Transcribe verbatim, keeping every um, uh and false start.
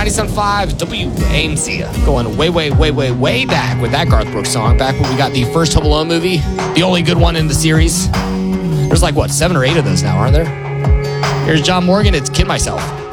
ninety-seven point five W A M C. Going way, way, way, way, way back with that Garth Brooks song. Back when we got the first Home Alone movie. The only good one in the series. There's like, what, seven or eight of those now, aren't there? Here's John Morgan. It's Kid Myself.